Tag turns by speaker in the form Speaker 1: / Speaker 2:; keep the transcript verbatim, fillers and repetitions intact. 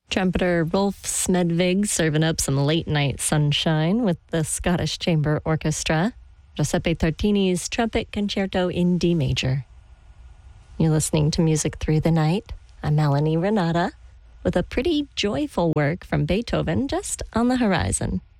Speaker 1: Trumpeter Rolf Smedvig serving up some late-night sunshine with the Scottish Chamber Orchestra. Giuseppe Tartini's Trumpet Concerto in D major. You're listening to Music Through the Night. I'm Melanie Renata with a pretty joyful work from Beethoven just on the horizon.